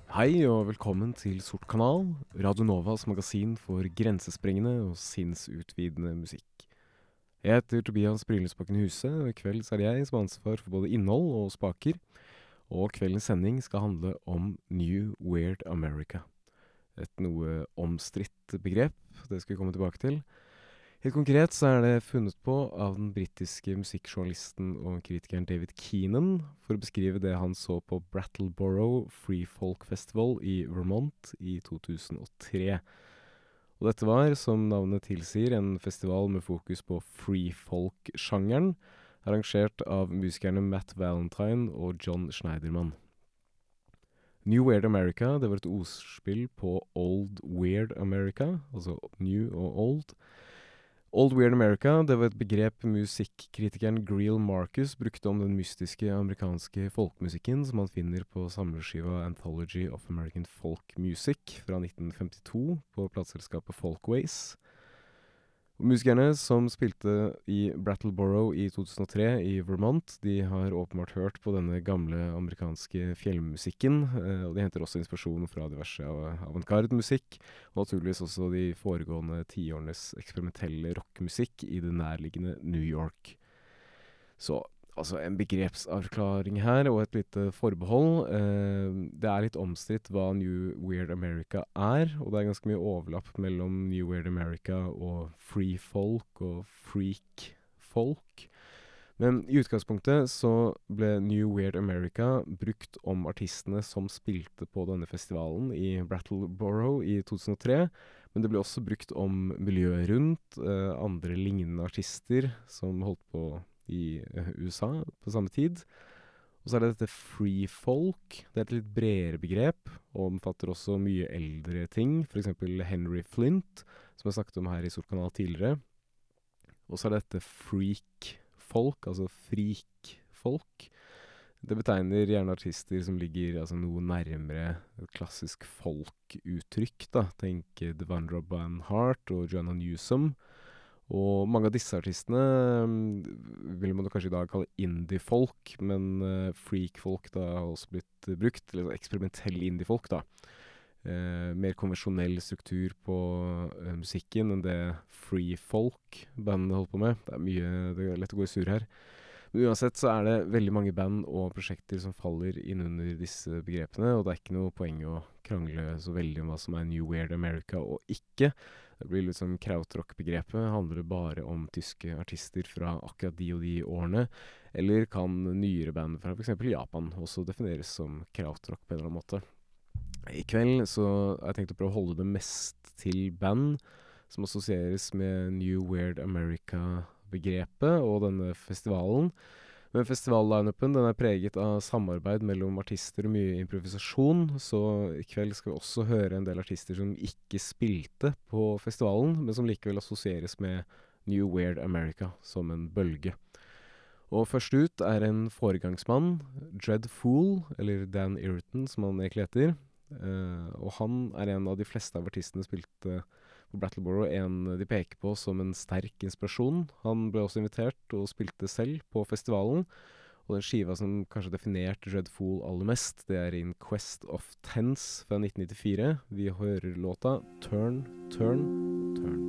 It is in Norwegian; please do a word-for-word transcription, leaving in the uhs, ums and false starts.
Hei og velkommen til Sort Kanal, Radio Novas magasin for grensesprengende og sinnsutvidende musikk. Jeg heter Tobias Brynløsbakken Huse, og i kveld så er det jeg som har ansvar for både innhold og spaker. Og kveldens sending skal handle om New Weird America. Et noe omstridt begrep, det skal vi komme tilbake til. Helt konkret så er det funnet på av den britiske musikkjournalisten og kritikeren David Keenan for å beskrive det han så på Brattleboro Free Folk Festival i Vermont i to tusen og tre. Og dette var, som navnet tilsier, en festival med fokus på free folk-sjangeren, arrangert av musikerne Matt Valentine og John Schneiderman. New Weird America, det var et ordspill på Old Weird America, altså New og Old. Old Weird America, det var et begrep musikkritikeren Greil Marcus brukte om den mystiske amerikanske folkmusikken som han finner på samleskiva Anthology of American Folk Music fra nitten femtito på plateselskapet Folkways. Og musikerne som spilte i Brattleboro i to tusen og tre i Vermont, de har åpenbart hørt på denne gamle amerikanske fjellmusikken, eh, og de henter også inspirasjon fra diverse av avantgarde-musikk, og naturligvis også de foregående tiårenes eksperimentelle rockmusikk i det nærliggende New York. Så, altså en begrepsavklaring her, og et lite forbehold. Eh, det er litt omstridt hva New Weird America er, og det er ganske mye overlapp mellom New Weird America og free folk og freak folk. Men i utgangspunktet så ble New Weird America brukt om artistene som spilte på denne festivalen i Brattleboro i to tusen og tre, men det ble også brukt om miljøet rundt, eh, andre lignende artister som holdt på i U S A på samme tid. Og så er det dette free folk. Det er et litt bredere begrep, og omfatter også mye eldre ting, for eksempel Henry Flint, som jeg snakket om her i Sort Kanal tidligere. Og så er det dette freak folk, altså freak folk. Det betegner gjerne artister som ligger altså, noe nærmere et klassisk folk-uttrykk, da. Tenk Devandra Banhart og Joanna Newsom. Og mange av disse artistene um, vil man kanskje i dag kalle indie-folk, men uh, freak-folk da har også blitt uh, brukt, eller eksperimentell indie-folk da. Uh, mer konvensjonell struktur på uh, musikken enn det free-folk-bandet holder på med. Det er mye, det er lett å gå i sur her. Men uansett så er det veldig mange band og prosjekter som faller inn under disse begrepene, og det er ikke noe poeng å krangle så veldig om hva som er New Weird America og ikke. Det blir litt sånn krautrock-begrepet, handler bare om tyske artister fra akkurat de og de årene, eller kan nyere band fra for eksempel Japan også defineres som krautrock på en eller annen måte. I kveld så har jeg tenkt å prøve å holde det mest til band som assosieres med New Weird America-begrepet og denne festivalen. Men festival-lineupen den er preget av samarbeid mellom artister og mye improvisasjon, så i kveld skal vi også høre en del artister som ikke spilte på festivalen, men som likevel assosieres med New Weird America som en bølge. Og først ut er en foregangsmann, Dread Fool, eller Dan Irriton som han egentlig heter. Uh, og han er en av de fleste av artistene spilte på Brattleboro, en de peker på som en sterk inspirasjon. Han ble også invitert og spilte selv på festivalen. Og den skiva som kanskje definerte Dread Fool aller mest, det er In Quest of Tense fra nitten nittifire. Vi hører låta Turn, Turn, Turn.